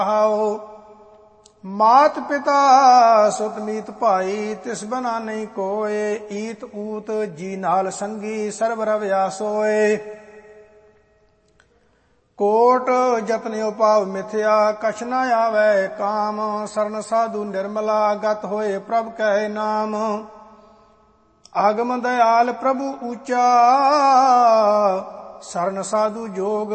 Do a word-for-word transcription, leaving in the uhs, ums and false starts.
ਆਓ ਮਾਤ ਪਿਤਾ ਸੁਤ ਮੀਤ ਭਾਈ ਤਿਸ ਬਨਾ ਨਹੀਂ ਕੋਏ। ਈਤ ਊਤ ਜੀ ਨਾਲ ਸੰਗੀ ਸਰਬ ਰਵਿਆ ਸੋਏ। ਕੋਟ ਜਤਨ ਉਪਾਵ ਮਿਥਿਆ ਕਛ ਨ ਆਵੈ ਕਾਮ। ਸਰਨ ਸਾਧੂ ਨਿਰਮਲਾ ਗਤ ਹੋਏ ਪ੍ਰਭ ਕੈ ਨਾਮ। ਆਗਮ ਦਇਆਲ ਪ੍ਰਭੂ ਊਚਾ ਸਰਨ ਸਾਧੂ ਜੋਗ